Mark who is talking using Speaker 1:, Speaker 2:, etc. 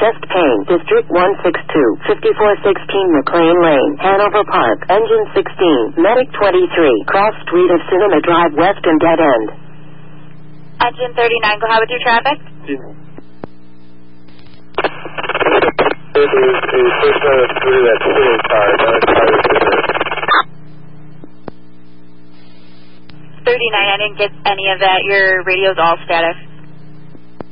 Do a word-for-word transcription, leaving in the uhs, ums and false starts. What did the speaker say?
Speaker 1: chest pain, District one six two, fifty-four sixteen McLean Lane, Hanover Park, Engine sixteen, Medic twenty-three, Cross Street of Cinema Drive West and Dead End.
Speaker 2: Engine thirty-nine, go ahead with your traffic.
Speaker 3: It is a person through that ceiling car. Another car is in there.
Speaker 2: thirty-nine, I didn't get any of that. Your radio's all static.